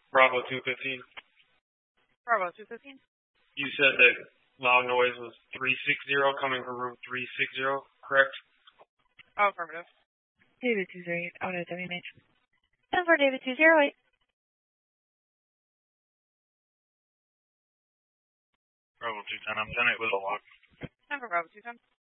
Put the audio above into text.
Bravo 215. Bravo 215. You said that loud noise was 360 coming from room 360, correct? Oh, affirmative. David 208, auto WMH. And for David 208. Bravo 210, I'm 10-8 with a log. And for Bravo 210.